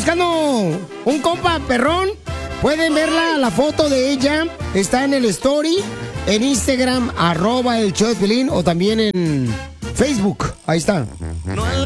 buscando un compa perrón. Pueden verla, la foto de ella está en el story, en Instagram, @el show de Piolín, o también en Facebook. Ahí está.